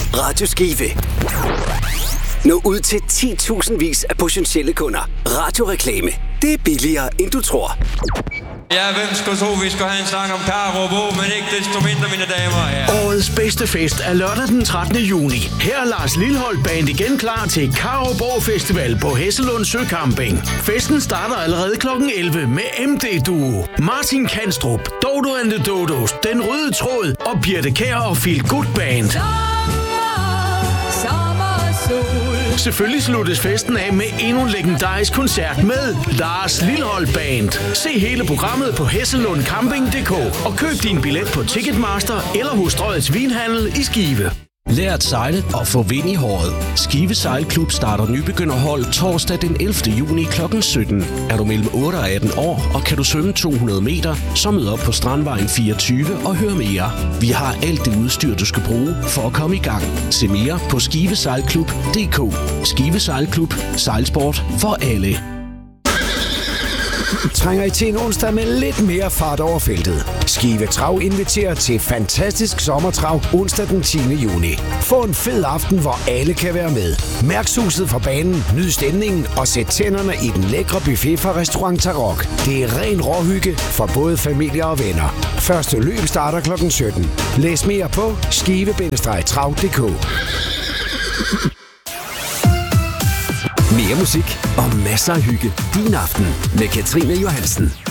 Radio Skive. Nå ud til 10.000 vis af potentielle kunder. Radioreklame. Det er billigere, end du tror. Ja, hvem skulle tro, vi skulle have en sang om Karo Bo, men ikke desto mindre, mine damer. Ja. Årets bedste fest er lørdag den 13. juni. Her er Lars Lilholt Band igen klar til Karo Bo Festival på Hesselund Søcamping. Festen starter allerede kl. 11 med MD Duo, Martin Kanstrup, Dodo and the Dodos, Den Røde Tråd og Birte Kjær og Feel Good Band. Selvfølgelig sluttes festen af med endnu en legendarisk koncert med Lars Lilholt Band. Se hele programmet på hesselundcamping.dk og køb din billet på Ticketmaster eller hos Strøgets Vinhandel i Skive. Lær at sejle og få vind i håret. Skive Sejlklub starter nybegynderhold torsdag den 11. juni kl. 17. Er du mellem 8 og 18 år, og kan du svømme 200 meter, så mød op på Strandvejen 24 og hør mere. Vi har alt det udstyr, du skal bruge for at komme i gang. Se mere på skivesejlklub.dk. Skive Sejlklub. Sejlsport for alle. Trænger I til en onsdag med lidt mere fart over feltet? Skive Trav inviterer til fantastisk sommertrav onsdag den 10. juni. Få en fed aften, hvor alle kan være med. Mærk suset fra banen, nyd stemningen og sæt tænderne i den lækre buffet fra Restaurant Tarok. Det er ren råhygge for både familier og venner. Første løb starter kl. 17. Læs mere på skive-trav.dk. Mere musik og masser af hygge. Din aften med Katrine Johansen.